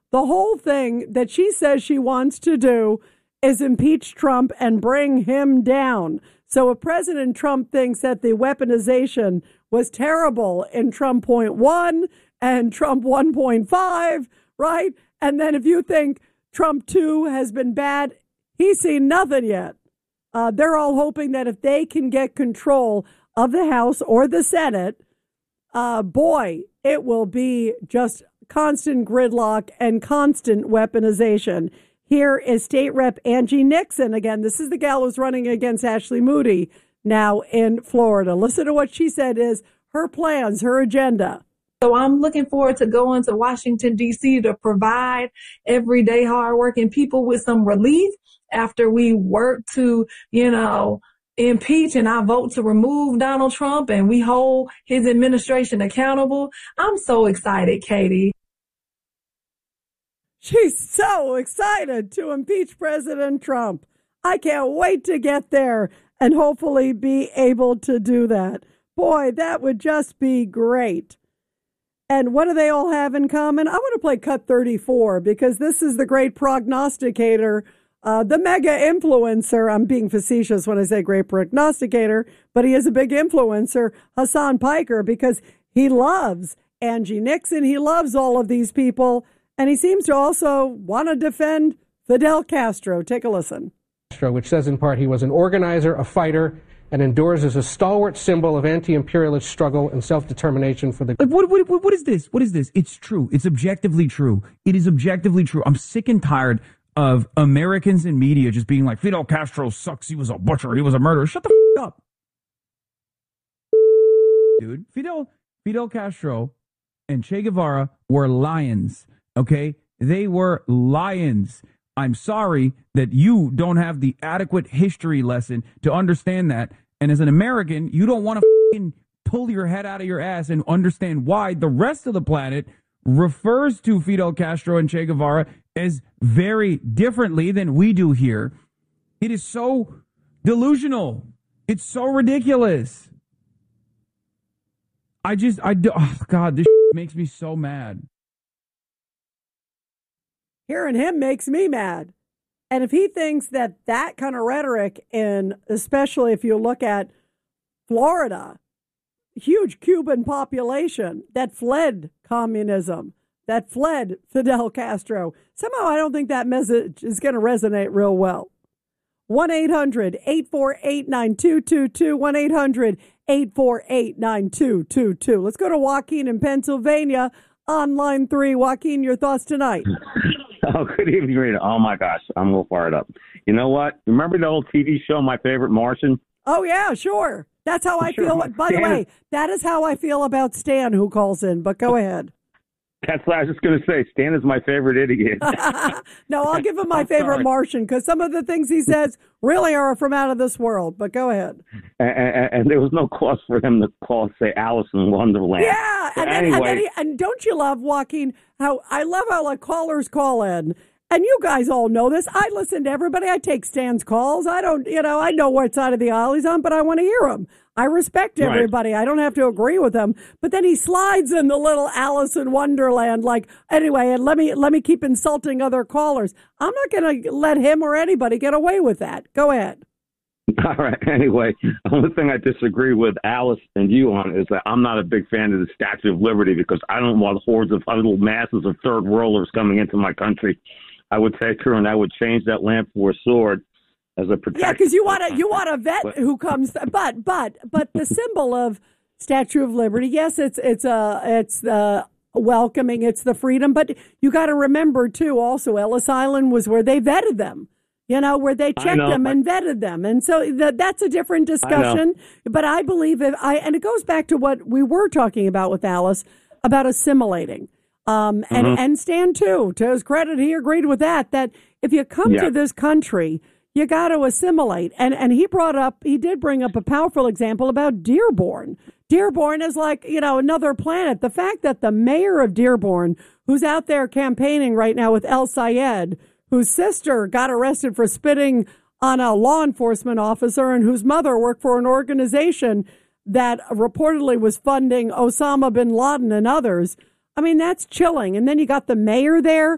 The whole thing that she says she wants to do is impeach Trump and bring him down. So if President Trump thinks that the weaponization was terrible in Trump point 1 and Trump 1.5, right? And then if you think Trump 2 has been bad, he's seen nothing yet. They're all hoping that if they can get control of the House or the Senate, boy, it will be just constant gridlock and constant weaponization. Here is State Rep Angie Nixon. Again, this is the gal who's running against Ashley Moody now in Florida. Listen to what she said is her plans, her agenda. So I'm looking forward to going to Washington, D.C. to provide everyday hardworking people with some relief after we work to, impeach and I vote to remove Donald Trump and we hold his administration accountable. I'm so excited, Katie. She's so excited to impeach President Trump. I can't wait to get there and hopefully be able to do that. Boy, that would just be great. And what do they all have in common? I want to play cut 34 because this is the great prognosticator, the mega influencer. I'm being facetious when I say great prognosticator, but he is a big influencer, Hassan Piker, because he loves Angie Nixon. He loves all of these people. And he seems to also want to defend Fidel Castro. Take a listen. Which says in part he was an organizer, a fighter, and endures as a stalwart symbol of anti-imperialist struggle and self-determination for the... What is this? What is this? It's true. It's objectively true. It is objectively true. I'm sick and tired of Americans in media just being like, Fidel Castro sucks. He was a butcher. He was a murderer. Shut the f*** up. Dude, Fidel Castro and Che Guevara were lions. Okay, they were lions. I'm sorry that you don't have the adequate history lesson to understand that. And as an American, you don't want to pull your head out of your ass and understand why the rest of the planet refers to Fidel Castro and Che Guevara as very differently than we do here. It is so delusional. It's so ridiculous. Oh God, this makes me so mad. Hearing him makes me mad. And if he thinks that that kind of rhetoric, and especially if you look at Florida, huge Cuban population that fled communism, that fled Fidel Castro, somehow I don't think that message is going to resonate real well. 1-800-848-9222, 1-800-848-9222. Let's go to Joaquin in Pennsylvania on line 3. Joaquin, your thoughts tonight? Oh, good evening, Rita. Oh, my gosh. I'm a little fired up. You know what? Remember the old TV show, My Favorite Martian? Oh, yeah, sure. That's how I feel. By the way, that is how I feel about Stan, who calls in. But go ahead. That's what I was just going to say. Stan is my favorite idiot. No, I'll give him my favorite Martian because some of the things he says really are from out of this world. But go ahead. And there was no cause for him to call, say, Alice in Wonderland. Yeah. And don't you love, Joaquin, how I love how like callers call in. And you guys all know this. I listen to everybody. I take Stan's calls. I don't, I know what side of the aisle he's on, but I want to hear him. I respect everybody. Right. I don't have to agree with him. But then he slides in the little Alice in Wonderland, anyway, and let me keep insulting other callers. I'm not going to let him or anybody get away with that. Go ahead. All right. Anyway, the only thing I disagree with Alice and you on is that I'm not a big fan of the Statue of Liberty because I don't want hordes of huddled masses of third worlders coming into my country. I would take her and I would change that lamp for a sword as a protection. Yeah, because you want a vet who comes. But the symbol of Statue of Liberty, yes, it's welcoming, it's the freedom. But you got to remember too. Also, Ellis Island was where they vetted them. Where they checked them and vetted them, and so that's a different discussion. But I believe and it goes back to what we were talking about with Alice about assimilating. And Stan, too, to his credit, he agreed with that if you come to this country, you got to assimilate. And he did bring up a powerful example about Dearborn. Dearborn is like, another planet. The fact that the mayor of Dearborn, who's out there campaigning right now with El Sayed, whose sister got arrested for spitting on a law enforcement officer and whose mother worked for an organization that reportedly was funding Osama bin Laden and others. I mean, that's chilling. And then you got the mayor there